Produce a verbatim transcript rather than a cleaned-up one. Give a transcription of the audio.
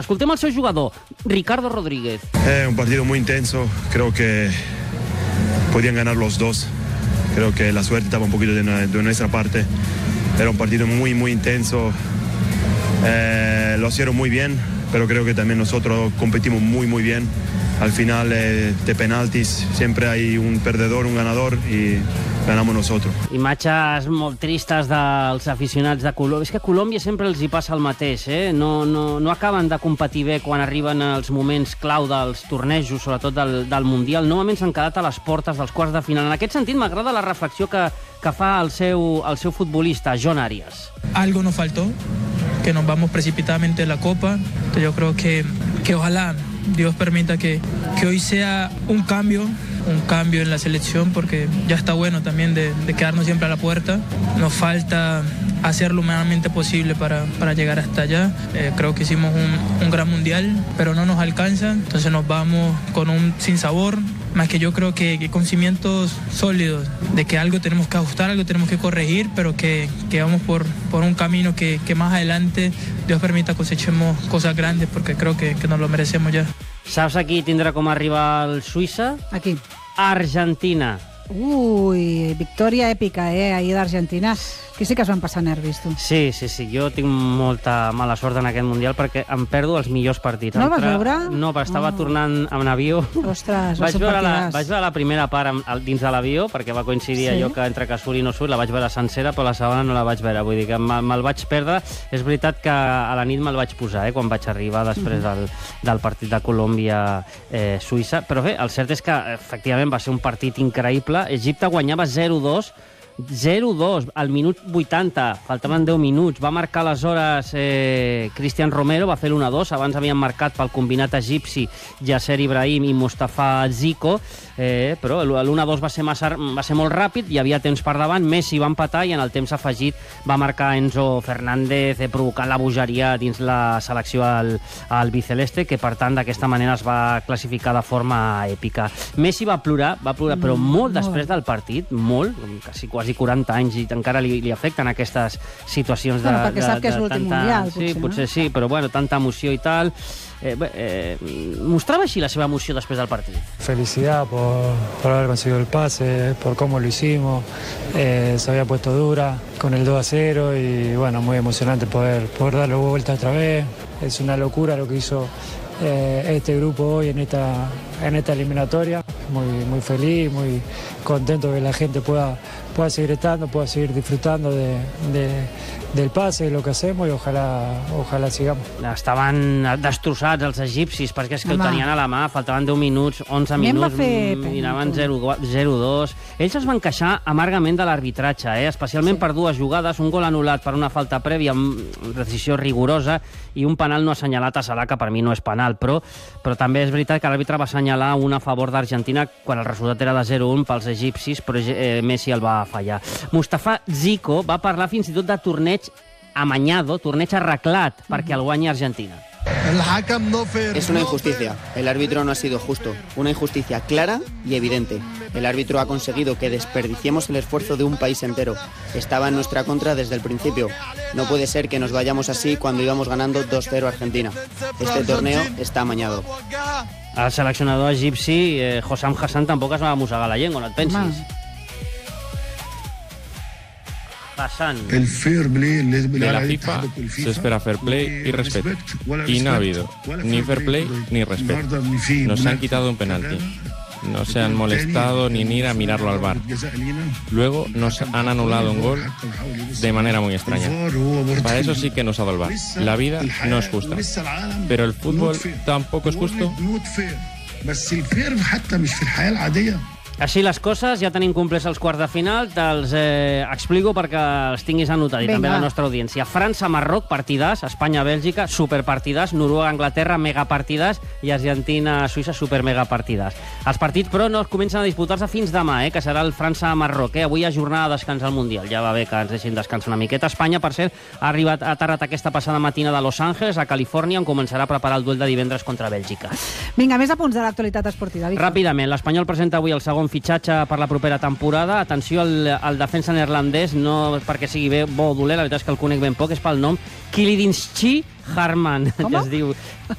Escoltem el seu jugador, Ricardo Rodríguez. Eh, un partido muy intenso, creo que podían ganar los dos. Creo que la suerte estaba un poquito de, de nuestra parte. Era un partido muy, muy intenso. Eh, lo hicieron muy bien, pero creo que también nosotros competimos muy, muy bien. Al final eh, de penaltis siempre hay un perdedor, un ganador y ganamos nosotros. Imatges molt tristes dels aficionats de Colòmbia. És que a Colòmbia sempre els hi passa el mateix, eh? No, no, no acaben de competir bé quan arriben els moments clau dels tornejos, sobretot del, del Mundial. Normalment s'han quedat a les portes dels quarts de final. En aquest sentit, m'agrada la reflexió que, que fa el seu, el seu futbolista, John Arias. Algo nos faltó, que nos vamos precipitadamente de la Copa. Yo creo que, que ojalá Dios permita que, que hoy sea un cambio, un cambio en la selección, porque ya está bueno también de, de quedarnos siempre a la puerta. Nos falta hacer lo humanamente posible para, para llegar hasta allá. Eh, creo que hicimos un, un gran mundial, pero no nos alcanza, entonces nos vamos con un sinsabor. Más que yo creo que, que con cimientos sólidos, de que algo tenemos que ajustar, algo tenemos que corregir, pero que, que vamos por, por un camino que, que más adelante Dios permita cosechemos cosas grandes, porque creo que, que nos lo merecemos ya. Saps a qui tindrà com a rival Suïssa? Aquí. Argentina. Ui, victòria èpica, eh, ahir d'Argentina. Aquí sí que es van passar nervis, tu. Sí, sí, sí. Jo tinc molta mala sort en aquest Mundial perquè em perdo els millors partits. No el vas veure? No, però estava Oh. tornant en avió. Ostres, va vaig ser veure, la, partidàs. vaig veure la primera part amb, al- dins de l'avió, perquè va coincidir Sí? allò que entre que surt i no surt, la vaig veure sencera, però la segona no la vaig veure. Vull dir que me- me'l vaig perdre. És veritat que a la nit me'l vaig posar, eh, quan vaig arribar després del, del partit de Colòmbia-Suïssa. Però bé, el cert és que efectivament va ser un partit increïble. Egipte guanyava zero dos, zero dos al minut vuitanta, faltaven deu minuts. Va marcar aleshores eh, Cristian Romero, va fer l'u a dos. Abans havien marcat pel combinat egipci Yasser Ibrahim i Mustafa Zico, eh, però l'u a dos va ser, massa, va ser molt ràpid, hi havia temps per davant, Messi va empatar i en el temps afegit va marcar Enzo Fernández, eh, provocant la bogeria dins la selecció al, al Biceleste, que per tant d'aquesta manera es va classificar de forma èpica. Messi va plorar, va plorar, però molt molt. després del partit, molt, quasi, quasi quaranta anys, i encara li, li afecten aquestes situacions de, Bueno, perquè de, sap que és de l'últim tanta... mundial, sí, potser, no? potser sí, però bueno, tanta emoció i tal. Eh, bé, eh, mostrava així la seva emoció després del partit. Felicidad por, por haber conseguido el pase, por cómo lo hicimos. Eh, se había puesto dura con el dos a cero y bueno, muy emocionante poder, poder darle vuelta otra vez. Es una locura lo que hizo eh, este grupo hoy en esta, en esta eliminatoria. Muy, muy feliz, muy contento que la gente pueda, pueda seguir estando, pueda seguir disfrutando de, de, del pase, de lo que hacemos y ojalá, ojalá sigamos. Estaven destrossats els egipcis perquè és que Home. ho tenien a la mà, faltaven deu minuts, onze A mi em va minuts, fer mm, pena, i anaven tu. zero dos. Ells es van queixar amargament de l'arbitratge, eh? especialment Sí. per dues jugades, un gol anul·lat per una falta prèvia amb decisió rigorosa i un penal no assenyalat a Salah, que per mi no és penal, però, però també és veritat que l'àrbitre va assenyalar un a favor d'Argentina quan el resultat era de zero un pels egipcis, però eh, Messi el va fallar. Mustafa Zico va parlar fins i tot de torneig amañado, torneig arreglat perquè el guanyi Argentina. Es una injusticia. El árbitro no ha sido justo. Una injusticia clara y evidente. El árbitro ha conseguido que desperdiciemos el esfuerzo de un país entero. Estaba en nuestra contra desde el principio. No puede ser que nos vayamos así cuando íbamos ganando dos cero a Argentina. Este torneo está amañado. El seleccionador egipci, eh, Hossam Hassan, tampoc es va mossegar la llengua, no et pensis. Home. Hassan. El fair play De la FIFA se espera fair play y respeto. Y no ha habido ni fair play ni respeto. Nos han quitado un penalti. No se han molestado ni en ir a mirarlo al bar. Luego nos han anulado un gol de manera muy extraña. Para eso sí que nos ha dado el bar. La vida no es justa. Pero el fútbol tampoco es justo. Així les coses, ja tenim complets els quarts de final, te'ls eh, explico perquè els tinguis anotat, i Vinga. també la nostra audiència. França-Marroc, partidàs, Espanya-Bèlgica, superpartidàs, Noruega-Anglaterra, megapartidàs, i Argentina-Suïssa, supermegapartidàs. Els partits, però, no comencen a disputar-se fins demà, eh, que serà el França-Marroc. Eh? Avui hi ha jornada de descans al Mundial, ja va bé que ens deixin descansar una miqueta. Espanya, per cert, ha arribat ha aterrat aquesta passada matina de Los Angeles, a Califòrnia, on començarà a preparar el duel de divendres contra Bèlgica. Vinga, més apunts de l'actualitat esportiva. Víctor. Ràpidament, l'Espanyol presenta avui el segon fitxatge per la propera temporada. Atenció al, al defensa neerlandès, no perquè sigui bé bo o dolent, la veritat és que el conec ben poc, és pel nom Kilidinschi Harman, Com? que es diu